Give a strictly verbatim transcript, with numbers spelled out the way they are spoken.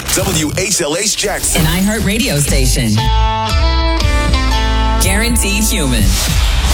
W H L H Jackson. An iHeart radio station. Guaranteed human.